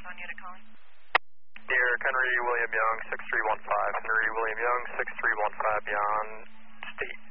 911 unit calling. Dear Henry William Young, 6315. Henry William Young, 6315 beyond state.